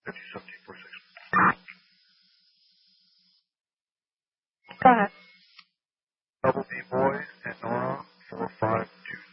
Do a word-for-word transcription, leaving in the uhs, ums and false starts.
fifty seventeen forty-six. Go ahead. Double B boys and Nora four five two